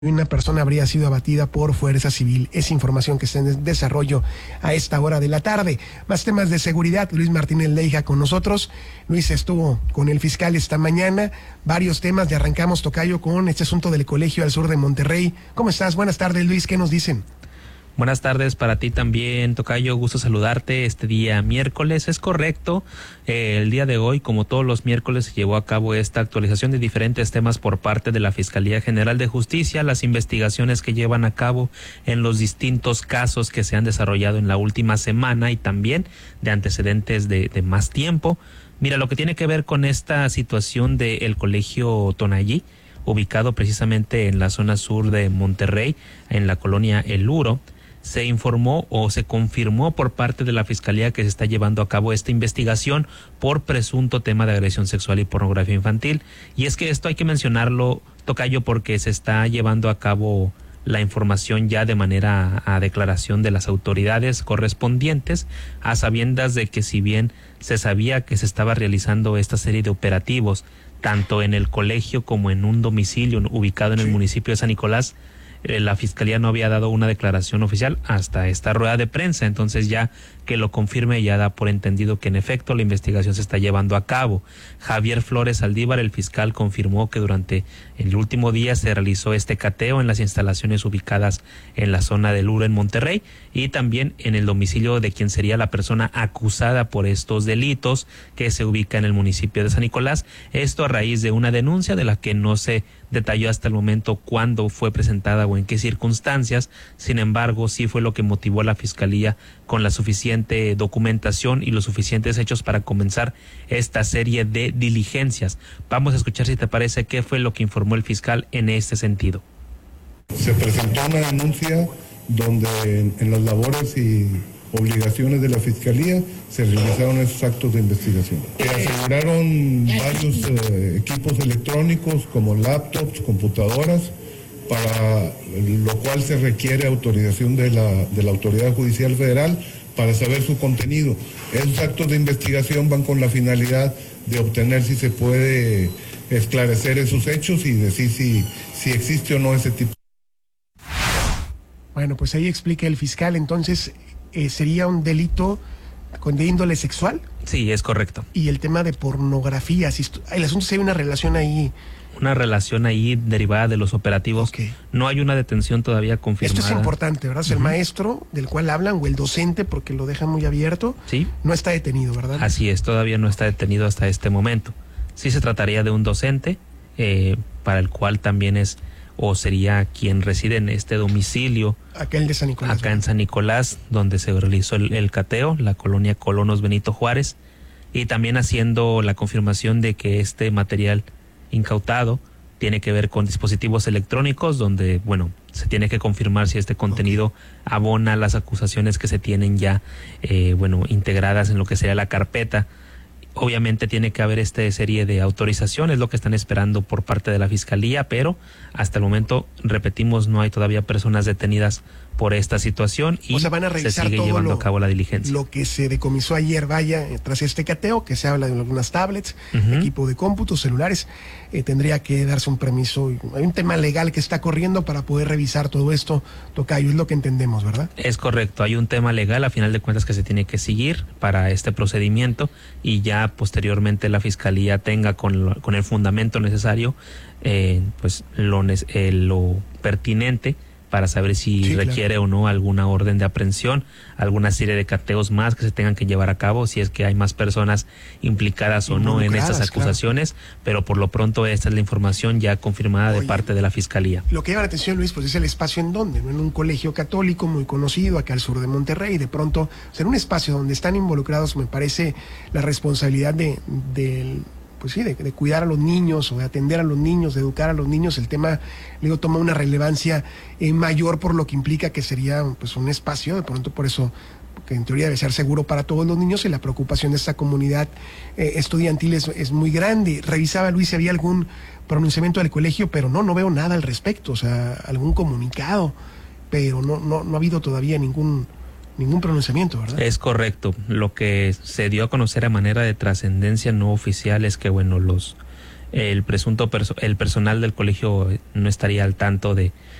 Una persona habría sido abatida por fuerza civil. Es información que está en desarrollo a esta hora de la tarde. Más temas de seguridad. Luis Martínez Leija con nosotros. Luis estuvo con el fiscal esta mañana. Varios temas. Le arrancamos, tocayo, con este asunto del colegio al sur de Monterrey. ¿Cómo estás? Buenas tardes, Luis. ¿Qué nos dicen? Buenas tardes para ti también, tocayo, gusto saludarte este día miércoles. Es correcto, el día de hoy, como todos los miércoles, se llevó a cabo esta actualización de diferentes temas por parte de la Fiscalía General de Justicia, las investigaciones que llevan a cabo en los distintos casos que se han desarrollado en la última semana y también de antecedentes de más tiempo. Mira, lo que tiene que ver con esta situación del colegio Tonallí, ubicado precisamente en la zona sur de Monterrey, en la colonia El Uro, se informó o se confirmó por parte de la Fiscalía que se está llevando a cabo esta investigación por presunto tema de agresión sexual y pornografía infantil. Y es que esto hay que mencionarlo, tocayo, porque se está llevando a cabo la información ya de manera a declaración de las autoridades correspondientes, a sabiendas de que si bien se sabía que se estaba realizando esta serie de operativos, tanto en el colegio como en un domicilio ubicado en el municipio de San Nicolás, la Fiscalía no había dado una declaración oficial hasta esta rueda de prensa. Entonces, ya que lo confirme, ya da por entendido que en efecto la investigación se está llevando a cabo. Javier Flores Saldívar, el fiscal, confirmó que durante el último día se realizó este cateo en las instalaciones ubicadas en la zona del Uro en Monterrey y también en el domicilio de quien sería la persona acusada por estos delitos, que se ubica en el municipio de San Nicolás. Esto a raíz de una denuncia de la que no se detalló hasta el momento cuándo fue presentada o en qué circunstancias. Sin embargo, sí fue lo que motivó a la Fiscalía, con la suficiente documentación y los suficientes hechos, para comenzar esta serie de diligencias. Vamos a escuchar, si te parece, qué fue lo que informó el fiscal en este sentido. Se presentó una denuncia donde en las labores y obligaciones de la Fiscalía se realizaron esos actos de investigación. Se aseguraron varios equipos electrónicos como laptops, computadoras, para lo cual se requiere autorización de la Autoridad Judicial Federal para saber su contenido. Esos actos de investigación van con la finalidad de obtener si se puede esclarecer esos hechos y decir si existe o no ese tipo. Bueno, pues ahí explica el fiscal. Entonces, ¿sería un delito de índole sexual? Sí, es correcto. Y el tema de pornografía, el asunto, si hay una relación ahí. Una relación ahí derivada de los operativos. Okay. No hay una detención todavía confirmada. Esto es importante, ¿verdad? El maestro del cual hablan, o el docente, porque lo dejan muy abierto, sí, no está detenido, ¿verdad? Así es, todavía no está detenido hasta este momento. Sí se trataría de un docente, para el cual también es, o sería quien reside en este domicilio. Aquel de San Nicolás. Acá en San Nicolás, donde se realizó el cateo, la colonia Colonos Benito Juárez, y también haciendo la confirmación de que este material incautado tiene que ver con dispositivos electrónicos, donde, bueno, se tiene que confirmar si este contenido abona las acusaciones que se tienen ya, integradas en lo que sería la carpeta. Obviamente tiene que haber esta serie de autorizaciones, lo que están esperando por parte de la Fiscalía, pero hasta el momento, repetimos, no hay todavía personas detenidas por esta situación y van a revisar se sigue llevando a cabo la diligencia. Lo que se decomisó ayer, tras este cateo, que se habla de algunas tablets, equipo de cómputo, celulares, tendría que darse un permiso. Hay un tema legal que está corriendo para poder revisar todo esto, tocayo, es lo que entendemos, ¿verdad? Es correcto, hay un tema legal a final de cuentas que se tiene que seguir para este procedimiento, y ya posteriormente la Fiscalía tenga con el fundamento necesario, lo pertinente para saber si requiere o no alguna orden de aprehensión, alguna serie de cateos más que se tengan que llevar a cabo, si es que hay más personas implicadas o no en estas acusaciones, pero por lo pronto esta es la información ya confirmada de parte de la Fiscalía. Lo que llama la atención, Luis, pues es el espacio en donde, ¿no? En un colegio católico muy conocido acá al sur de Monterrey, de pronto, en un espacio donde están involucrados, me parece, la responsabilidad de cuidar a los niños, o de atender a los niños, de educar a los niños. El tema, toma una relevancia mayor por lo que implica que sería pues un espacio, de pronto por eso, que en teoría debe ser seguro para todos los niños, y la preocupación de esta comunidad estudiantil es muy grande. Revisaba, Luis, si había algún pronunciamiento del colegio, pero no veo nada al respecto, algún comunicado, pero no ha habido todavía ningún pronunciamiento, ¿verdad? Es correcto. Lo que se dio a conocer a manera de trascendencia no oficial es que, los el personal del colegio no estaría al tanto de